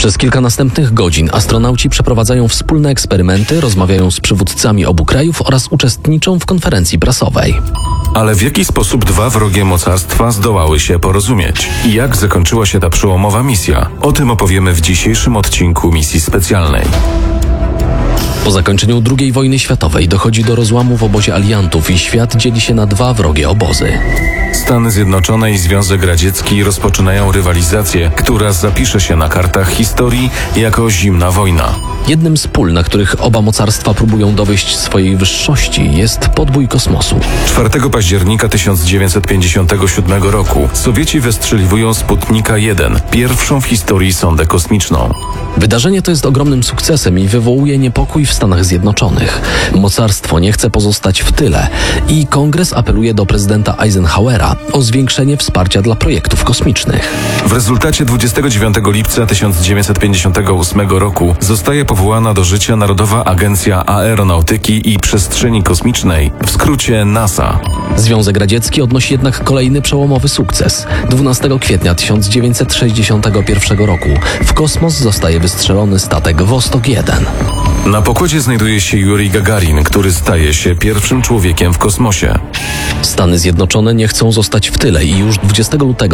Przez kilka następnych godzin astronauci przeprowadzają wspólne eksperymenty, rozmawiają z przywódcami obu krajów oraz uczestniczą w konferencji prasowej. Ale w jaki sposób dwa wrogie mocarstwa zdołały się porozumieć? I jak zakończyła się ta przełomowa misja? O tym opowiemy w dzisiejszym odcinku misji specjalnej. Po zakończeniu II wojny światowej dochodzi do rozłamu w obozie aliantów i świat dzieli się na dwa wrogie obozy. Stany Zjednoczone i Związek Radziecki rozpoczynają rywalizację, która zapisze się na kartach historii jako zimna wojna. Jednym z pól, na których oba mocarstwa próbują dowieść swojej wyższości, jest podbój kosmosu. 4 października 1957 roku Sowieci wystrzeliwują Sputnika 1, pierwszą w historii sondę kosmiczną. Wydarzenie to jest ogromnym sukcesem i wywołuje niepokój w Stanach Zjednoczonych. Mocarstwo nie chce pozostać w tyle i Kongres apeluje do prezydenta Eisenhowera o zwiększenie wsparcia dla projektów kosmicznych. W rezultacie 29 lipca 1958 roku zostaje powołana do życia Narodowa Agencja Aeronautyki i Przestrzeni Kosmicznej, w skrócie NASA. Związek Radziecki odnosi jednak kolejny przełomowy sukces. 12 kwietnia 1961 roku w kosmos zostaje wystrzelony statek Vostok 1. Na pokładzie znajduje się Jurij Gagarin, który staje się pierwszym człowiekiem w kosmosie. Stany Zjednoczone nie chcą zostać w tyle i już 20 lutego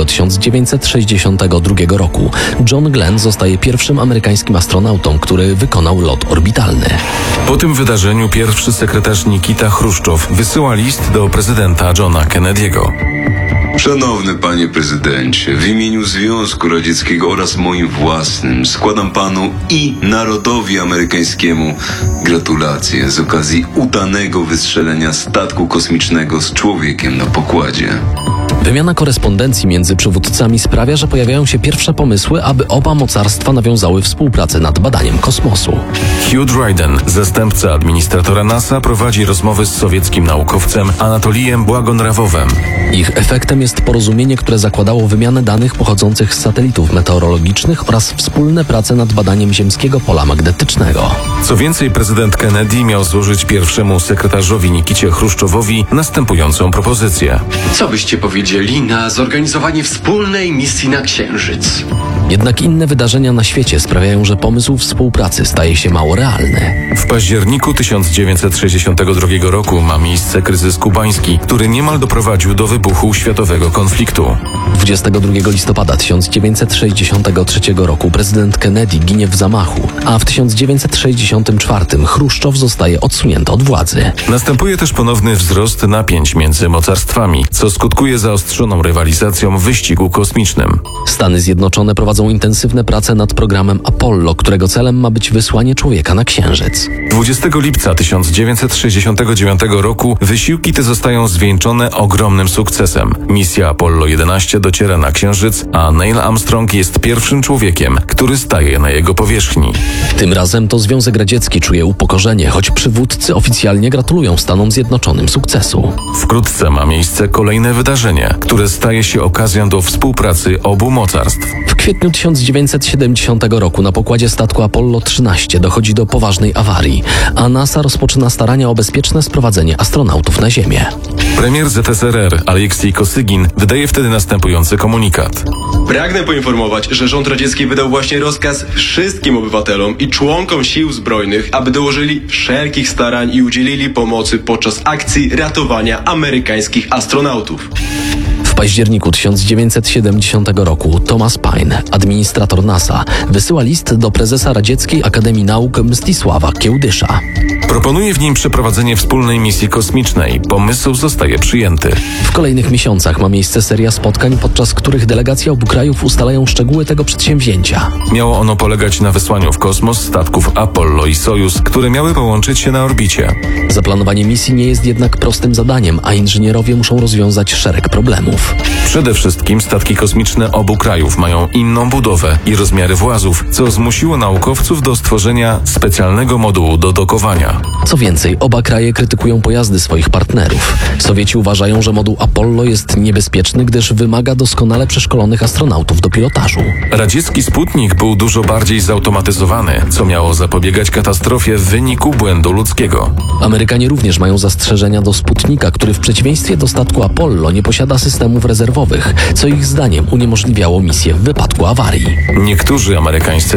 1962 roku John Glenn zostaje pierwszym amerykańskim astronautą, który wykonał lot orbitalny. Po tym wydarzeniu pierwszy sekretarz Nikita Chruszczow wysyła list do prezydenta Johna Kennedy'ego. Szanowny panie prezydencie, w imieniu Związku Radzieckiego oraz moim własnym składam panu i narodowi amerykańskiemu gratulacje z okazji udanego wystrzelenia statku kosmicznego z człowiekiem na pokładzie. Wymiana korespondencji między przywódcami sprawia, że pojawiają się pierwsze pomysły, aby oba mocarstwa nawiązały współpracę nad badaniem kosmosu. Hugh Dryden, zastępca administratora NASA, prowadzi rozmowy z sowieckim naukowcem Anatolijem Błagonrawowem. Ich efektem jest porozumienie, które zakładało wymianę danych pochodzących z satelitów meteorologicznych oraz wspólne prace nad badaniem ziemskiego pola magnetycznego. Co więcej, prezydent Kennedy miał złożyć pierwszemu sekretarzowi Nikicie Chruszczowowi następującą propozycję. Co byście powiedzieli na zorganizowanie wspólnej misji na Księżyc? Jednak inne wydarzenia na świecie sprawiają, że pomysł współpracy staje się mało realny. W październiku 1962 roku ma miejsce kryzys kubański, który niemal doprowadził do wybuchu światowego konfliktu. 22 listopada 1963 roku prezydent Kennedy ginie w zamachu, a w 1964 Chruszczow zostaje odsunięty od władzy. Następuje też ponowny wzrost napięć między mocarstwami, co skutkuje zaostrzoną rywalizacją w wyścigu kosmicznym. Stany Zjednoczone prowadzą intensywne prace nad programem Apollo, którego celem ma być wysłanie człowieka na Księżyc. 20 lipca 1969 roku wysiłki te zostają zwieńczone ogromnym sukcesem. Misja Apollo 11 dociera na Księżyc, a Neil Armstrong jest pierwszym człowiekiem, który staje na jego powierzchni. Tym razem to Związek Radziecki czuje upokorzenie, choć przywódcy oficjalnie gratulują Stanom Zjednoczonym sukcesu. Wkrótce ma miejsce kolejne wydarzenie, które staje się okazją do współpracy obu mocarstw. W kwietniu 1970 roku na pokładzie statku Apollo 13 dochodzi do poważnej awarii, a NASA rozpoczyna starania o bezpieczne sprowadzenie astronautów na Ziemię. Premier ZSRR Aleksiej Kosygin wydaje wtedy następujący komunikat. Pragnę poinformować, że rząd radziecki wydał właśnie rozkaz wszystkim obywatelom i członkom sił zbrojnych, aby dołożyli wszelkich starań i udzielili pomocy podczas akcji ratowania amerykańskich astronautów. W październiku 1970 roku Thomas Paine, administrator NASA, wysyła list do prezesa Radzieckiej Akademii Nauk Mstisława Kiełdysza. Proponuje w nim przeprowadzenie wspólnej misji kosmicznej. Pomysł zostaje przyjęty. W kolejnych miesiącach ma miejsce seria spotkań, podczas których delegacje obu krajów ustalają szczegóły tego przedsięwzięcia. Miało ono polegać na wysłaniu w kosmos statków Apollo i Sojus, które miały połączyć się na orbicie. Zaplanowanie misji nie jest jednak prostym zadaniem, a inżynierowie muszą rozwiązać szereg problemów. Przede wszystkim statki kosmiczne obu krajów mają inną budowę i rozmiary włazów, co zmusiło naukowców do stworzenia specjalnego modułu do dokowania. Co więcej, oba kraje krytykują pojazdy swoich partnerów. Sowieci uważają, że moduł Apollo jest niebezpieczny, gdyż wymaga doskonale przeszkolonych astronautów do pilotażu. Radziecki Sputnik był dużo bardziej zautomatyzowany, co miało zapobiegać katastrofie w wyniku błędu ludzkiego. Amerykanie również mają zastrzeżenia do Sputnika, który w przeciwieństwie do statku Apollo nie posiada systemów rezerwowych, co ich zdaniem uniemożliwiało misję w wypadku awarii. Niektórzy amerykańscy